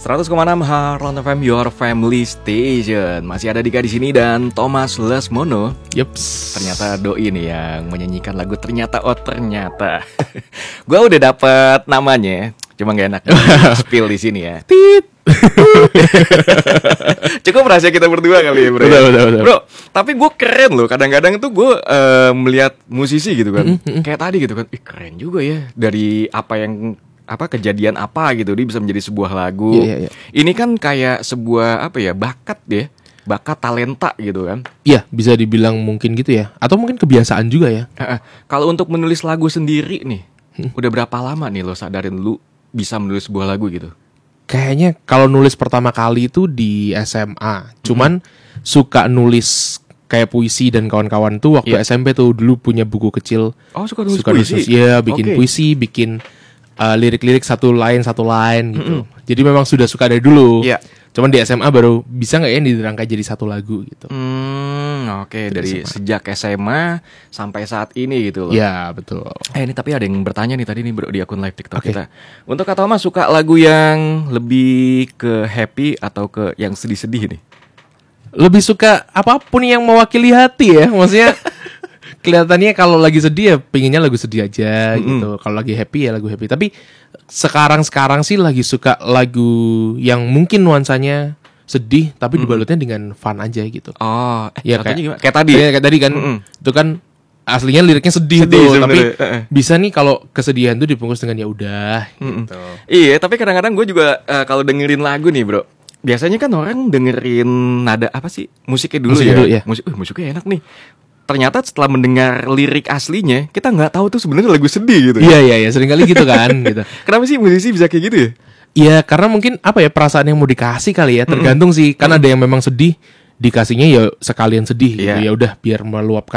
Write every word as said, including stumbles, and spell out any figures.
seratus koma enam Heartland F M, Your Family Station. Masih ada Dika di sini dan Thomas Lesmono. Yeps. Ternyata Doi nih yang menyanyikan lagu Ternyata Oh Ternyata. Gua udah dapet namanya, cuma gak enak spill di sini ya. Tit. Cukup rahasia kita berdua kali ya, bro. Betul, betul, betul. Bro, tapi gue keren loh. Kadang-kadang tuh gue uh, melihat musisi gitu kan, mm-hmm. kayak tadi gitu kan. Ih, keren juga ya. Dari apa yang apa kejadian apa gitu, dia bisa menjadi sebuah lagu. Yeah, yeah, yeah. Ini kan kayak sebuah apa ya, bakat ya, bakat talenta gitu kan. Iya, bisa dibilang mungkin gitu ya. Atau mungkin kebiasaan juga ya. Uh, uh, kalau untuk menulis lagu sendiri nih, hmm. udah berapa lama nih lo sadarin lu bisa menulis sebuah lagu gitu? Kayaknya kalau nulis pertama kali itu di S M A. Cuman hmm. suka nulis kayak puisi dan kawan-kawan tuh waktu yeah. S M P tuh dulu punya buku kecil. Oh, suka nulis suka puisi? Iya, bikin okay. puisi, bikin uh, lirik-lirik satu line satu line gitu. Mm-hmm. Jadi memang sudah suka dari dulu. Yeah. Cuman di S M A baru bisa nggak ya dirangkai jadi satu lagu gitu. Hmm, oke okay. Dari S M A. Sejak S M A sampai saat ini gitu loh. Iya, betul. Eh ini tapi ada yang bertanya nih tadi nih bro di akun live TikTok okay. kita. Untuk Kak Thomas suka lagu yang lebih ke happy atau ke yang sedih-sedih nih? Lebih suka apapun yang mewakili hati ya. Maksudnya kelihatannya kalau lagi sedih ya pinginnya lagu sedih aja mm-hmm. gitu. Kalau lagi happy ya lagu happy. Tapi sekarang-sekarang sih lagi suka lagu yang mungkin nuansanya sedih tapi mm-hmm. dibalutnya dengan fun aja gitu. Oh, eh, ya kayak gimana? Kayak tadi. Kayak, kayak tadi kan. Mm-hmm. Itu kan aslinya liriknya sedih, sedih tuh, tapi uh-uh. bisa nih kalau kesedihan tuh dibungkus dengan ya udah mm-hmm. gitu. Iya, tapi kadang-kadang gue juga uh, kalau dengerin lagu nih, bro. Biasanya kan orang dengerin nada apa sih? Musiknya dulu musiknya ya. Dulu, ya. Musik, uh, musiknya enak nih. Ternyata setelah mendengar lirik aslinya, kita nggak tahu tuh sebenarnya lagu sedih gitu. Iya iya iya, sering kali gitu kan. gitu. Kenapa sih musisi bisa kayak gitu ya? Iya, karena mungkin apa ya perasaan yang mau dikasih kali ya, tergantung mm-hmm. sih. Kan mm-hmm. ada yang memang sedih, dikasihnya ya sekalian sedih. Yeah. Gitu. Ya udah biar meluapkan